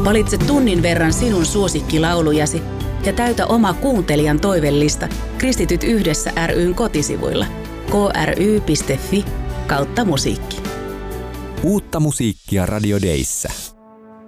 Valitse tunnin verran sinun suosikkilaulujasi ja täytä oma kuuntelijan toivellista Kristityt yhdessä ry:n kotisivuilla kry.fi/musiikki. Uutta musiikkia Radio Dayssä.